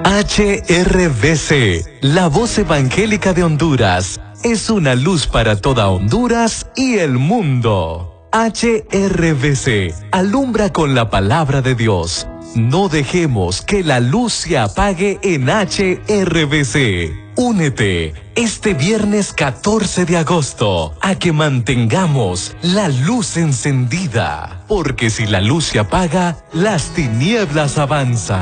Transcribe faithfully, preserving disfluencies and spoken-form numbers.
H R V C, la voz evangélica de Honduras, es una luz para toda Honduras y el mundo. H R V C, alumbra con la palabra de Dios. No dejemos que la luz se apague en H R V C. Únete este viernes catorce de agosto a que mantengamos la luz encendida, porque si la luz se apaga, las tinieblas avanzan.